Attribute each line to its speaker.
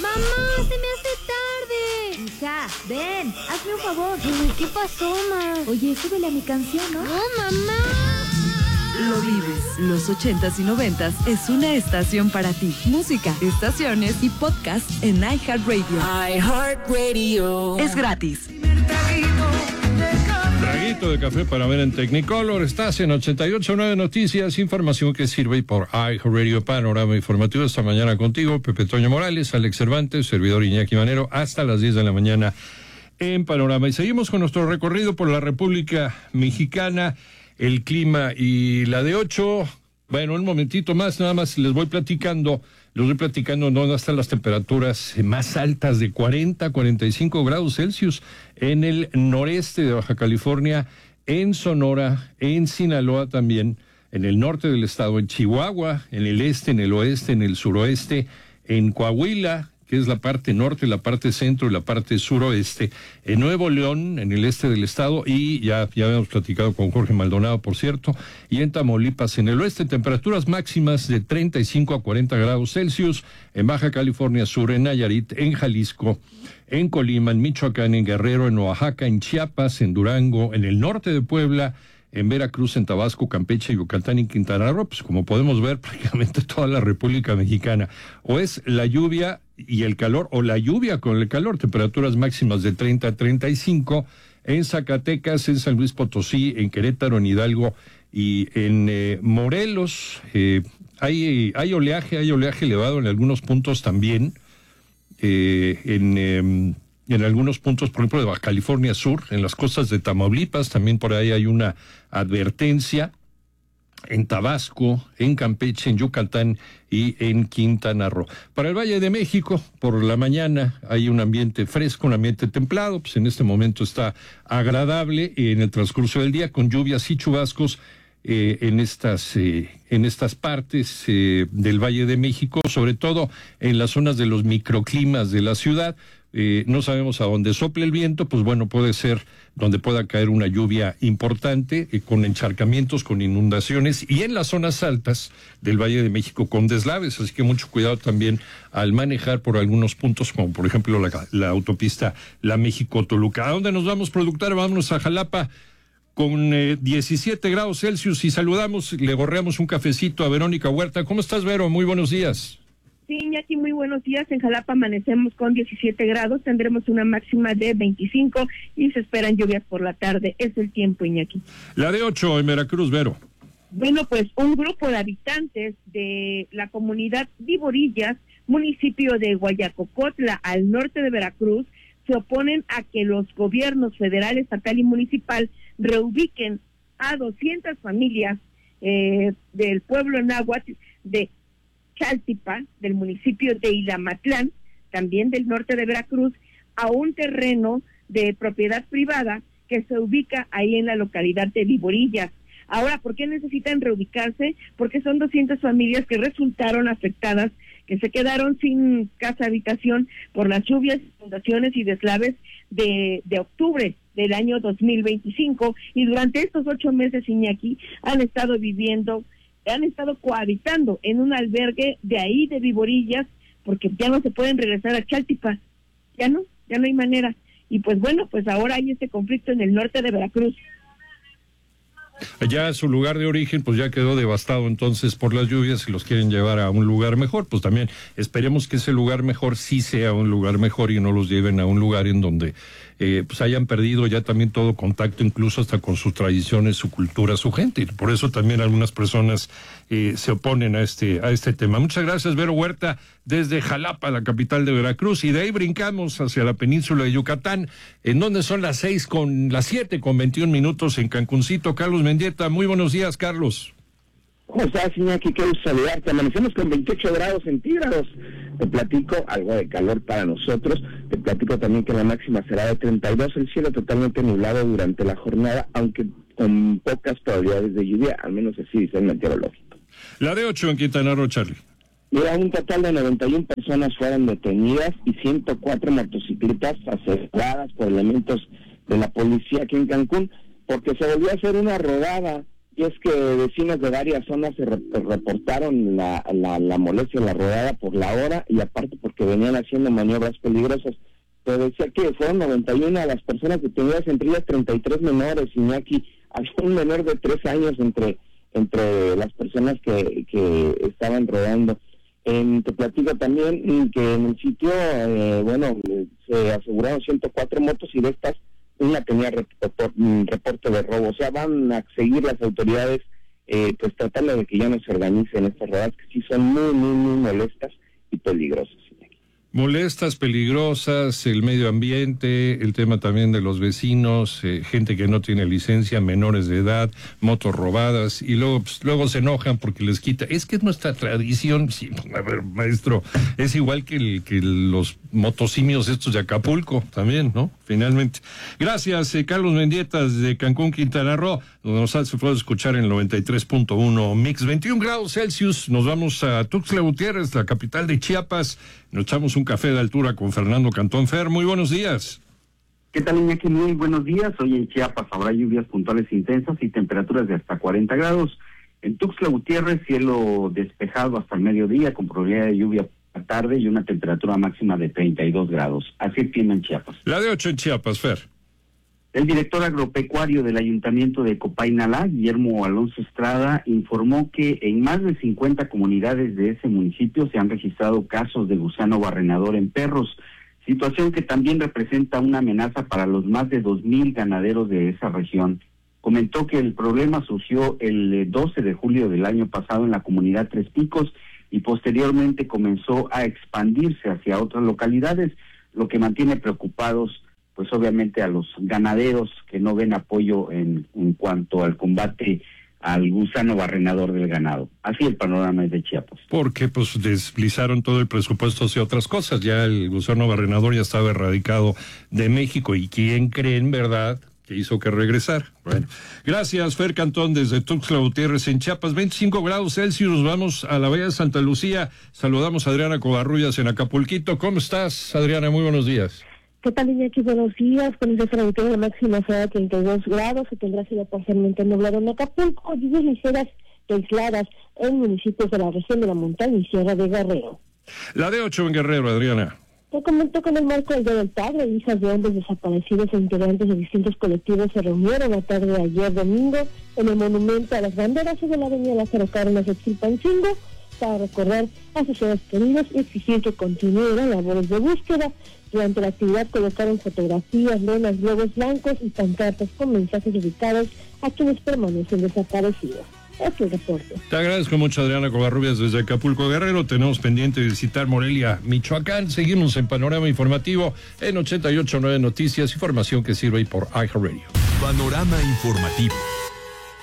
Speaker 1: Mamá, se me hace tarde.
Speaker 2: Hija, ven, hazme un favor.
Speaker 1: Ay, ¿qué pasó, ma?
Speaker 2: Oye, súbele a mi canción, ¿no?
Speaker 1: No, mamá.
Speaker 3: Lo vives. Los 80s y 90s es una estación para ti. Música, estaciones y podcasts en iHeartRadio.
Speaker 4: iHeartRadio.
Speaker 3: Es gratis.
Speaker 5: Traguito de café para ver en Technicolor. Estás en 88.9 Noticias, información que sirve por iHeartRadio. Panorama informativo esta mañana contigo, Pepe Toño Morales, Alex Cervantes, servidor Iñaki Manero, hasta las 10 de la mañana en Panorama. Y seguimos con nuestro recorrido por la República Mexicana, el clima y la de 8. Bueno, un momentito más, nada más les voy platicando dónde están las temperaturas más altas de 40, 45 grados Celsius en el noreste de Baja California, en Sonora, en Sinaloa también, en el norte del estado, en Chihuahua, en el este, en el oeste, en el suroeste, en Coahuila, que es la parte norte, la parte centro y la parte suroeste, en Nuevo León, en el este del estado, y ya habíamos platicado con Jorge Maldonado, por cierto, y en Tamaulipas, en el oeste, temperaturas máximas de 35 a 40 grados Celsius, en Baja California Sur, en Nayarit, en Jalisco, en Colima, en Michoacán, en Guerrero, en Oaxaca, en Chiapas, en Durango, en el norte de Puebla, en Veracruz, en Tabasco, Campeche, Yucatán y Quintana Roo, pues como podemos ver prácticamente toda la República Mexicana. O es la lluvia y el calor, o la lluvia con el calor, temperaturas máximas de 30 a 35, en Zacatecas, en San Luis Potosí, en Querétaro, en Hidalgo y en Morelos. Hay oleaje elevado en algunos puntos también, en algunos puntos, por ejemplo, de Baja California Sur, en las costas de Tamaulipas, también por ahí hay una advertencia, en Tabasco, en Campeche, en Yucatán y en Quintana Roo. Para el Valle de México, por la mañana hay un ambiente fresco, un ambiente templado, pues en este momento está agradable, en el transcurso del día, con lluvias y chubascos en estas partes del Valle de México, sobre todo en las zonas de los microclimas de la ciudad. No sabemos a dónde sople el viento, pues bueno, puede ser donde pueda caer una lluvia importante, con encharcamientos, con inundaciones, y en las zonas altas del Valle de México con deslaves, así que mucho cuidado también al manejar por algunos puntos, como por ejemplo la autopista La México-Toluca. ¿A dónde nos vamos, productora? Vámonos a Jalapa con 17 grados Celsius y saludamos, le gorreamos un cafecito a Verónica Huerta. ¿Cómo estás, Vero? Muy buenos días.
Speaker 6: Sí, Iñaki, muy buenos días. En Jalapa amanecemos con 17 grados, tendremos una máxima de 25 y se esperan lluvias por la tarde. Es el tiempo, Iñaki.
Speaker 5: La de 8 en Veracruz, Vero.
Speaker 6: Bueno, pues un grupo de habitantes de la comunidad Viborillas, municipio de Guayacocotla, al norte de Veracruz, se oponen a que los gobiernos federal, estatal y municipal reubiquen a 200 familias del pueblo náhuatl de Chaltipa, del municipio de Ilamatlán, también del norte de Veracruz, a un terreno de propiedad privada que se ubica ahí en la localidad de Viborillas. Ahora, ¿por qué necesitan reubicarse? Porque son 200 familias que resultaron afectadas, que se quedaron sin casa habitación por las lluvias, inundaciones y deslaves de octubre del año 2025, y durante estos 8 meses, Iñaki, han estado cohabitando en un albergue de ahí de Viborillas, porque ya no se pueden regresar a Chaltipa, ya no hay manera. Y pues bueno, pues ahora hay este conflicto en el norte de Veracruz.
Speaker 5: Allá su lugar de origen pues ya quedó devastado entonces por las lluvias y los quieren llevar a un lugar mejor, pues también esperemos que ese lugar mejor sí sea un lugar mejor y no los lleven a un lugar en donde pues hayan perdido ya también todo contacto, incluso hasta con sus tradiciones, su cultura, su gente. Y por eso también algunas personas se oponen a este tema. Muchas gracias, Vero Huerta, desde Jalapa, la capital de Veracruz, y de ahí brincamos hacia la península de Yucatán, en donde son las 7:21 en Cancuncito. Carlos Mendieta, muy buenos días, Carlos.
Speaker 7: ¿Cómo estás, Iñaki? Qué gusto saludarte. Amanecemos con 28 grados centígrados. Te platico algo de calor para nosotros. Te platico también que la máxima será de 32. El cielo totalmente nublado durante la jornada, aunque con pocas probabilidades de lluvia, al menos así dice el meteorológico.
Speaker 5: La de 8 en Quintana Roo, Charlie.
Speaker 7: Mira, un total de 91 personas fueron detenidas y 104 motocicletas aseguradas por elementos de la policía aquí en Cancún, porque se volvió a hacer una rodada. Y es que vecinos de varias zonas se reportaron la molestia de la rodada por la hora, y aparte porque que venían haciendo maniobras peligrosas. Pero decía que fueron 91 a las personas detenidas, entre ellas 33 menores, Iñaki. Había un menor de 3 años entre las personas que estaban rodando. Te platico también que en el sitio, se aseguraron 104 motos y de estas una tenía reporte de robo. O sea, van a seguir las autoridades pues tratando de que ya no se organicen estas rodadas que sí son muy, muy, muy molestas y peligrosas.
Speaker 5: Molestas, peligrosas, el medio ambiente, el tema también de los vecinos, gente que no tiene licencia, menores de edad, motos robadas, y luego se enojan porque les quita. Es que es nuestra tradición. Sí, a ver, maestro, es igual que los motosimios estos de Acapulco también, ¿no? Finalmente. Gracias, Carlos Mendietas de Cancún, Quintana Roo, donde nos hace falta escuchar en el 93.1 Mix. 21 grados Celsius, nos vamos a Tuxtla Gutiérrez, la capital de Chiapas. Nos echamos un café de altura con Fernando Cantón. Fer, muy buenos días.
Speaker 8: ¿Qué tal, Iñaki? Muy buenos días. Hoy en Chiapas habrá lluvias puntuales intensas y temperaturas de hasta 40 grados. En Tuxtla Gutiérrez, cielo despejado hasta el mediodía, con probabilidad de lluvia a tarde y una temperatura máxima de 32 grados. Así el clima en Chiapas.
Speaker 5: La de 8 en Chiapas, Fer.
Speaker 8: El director agropecuario del Ayuntamiento de Copainalá, Guillermo Alonso Estrada, informó que en más de 50 comunidades de ese municipio se han registrado casos de gusano barrenador en perros, situación que también representa una amenaza para los más de 2,000 ganaderos de esa región. Comentó que el problema surgió el 12 de julio del año pasado en la comunidad Tres Picos y posteriormente comenzó a expandirse hacia otras localidades, lo que mantiene preocupados pues obviamente a los ganaderos que no ven apoyo en cuanto al combate al gusano barrenador del ganado. Así el panorama es de Chiapas.
Speaker 5: Porque pues deslizaron todo el presupuesto hacia otras cosas. Ya el gusano barrenador ya estaba erradicado de México. ¿Y quién cree en verdad que hizo que regresar? Bueno, gracias, Fer Cantón, desde Tuxtla Gutiérrez en Chiapas. 25 grados Celsius, nos vamos a la Bahía de Santa Lucía. Saludamos a Adriana Covarrubias en Acapulquito. ¿Cómo estás, Adriana? Muy buenos días.
Speaker 9: ¿Qué tal, Iñaki? Buenos días. Con el desarrollo de la máxima será de 32 grados, se tendrá cielo parcialmente nublado en Acapulco, lluvias ligeras y aisladas en municipios de la región de la montaña y Sierra de Guerrero.
Speaker 5: La de 8 en Guerrero, Adriana.
Speaker 9: Te comento que en el marco del Día del Padre, hijas de hombres desaparecidos e integrantes de distintos colectivos se reunieron la tarde de ayer domingo en el monumento a las banderas sobre la avenida Lázaro Cárdenas de Chilpancingo para recordar a sus seres queridos y exigir que continúen las labores de búsqueda. Durante la actividad colocaron fotografías, lonas, globos blancos y pancartas con mensajes dedicados a quienes permanecen desaparecidos. Este es el reporte.
Speaker 5: Te agradezco mucho, Adriana Covarrubias, desde Acapulco, Guerrero. Tenemos pendiente de visitar Morelia, Michoacán. Seguimos en Panorama Informativo en 88.9 Noticias, información que sirve por iHeartRadio.
Speaker 10: Panorama Informativo.